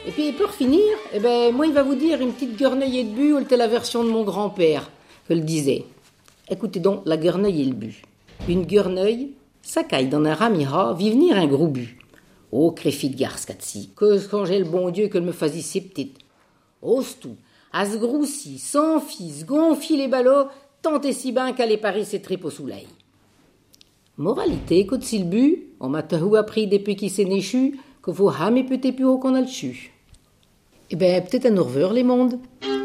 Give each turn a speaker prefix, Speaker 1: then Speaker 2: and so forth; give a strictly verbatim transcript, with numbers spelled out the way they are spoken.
Speaker 1: Et puis pour finir, eh ben, moi il va vous dire une petite guerneuil et de bu, c'était la version de mon grand-père que le disait. Écoutez donc la guerneuil et le bu. Une guerneuil, ça caille dans un ramira, vit venir un gros bu. Oh, créfit de garce, Catsi, que quand j'ai le bon Dieu que me fasse si petite. Ose tout, à se groussi, sans fils, gonfie les ballots, tant et si ben qu'à les paris ses tripes au soleil. Moralité, écoute si le but, on m'a tout appris depuis qu'il s'est néchu, qu'il faut jamais péter plus haut qu'on a le chu. Eh ben, peut-être à nous revoir les mondes.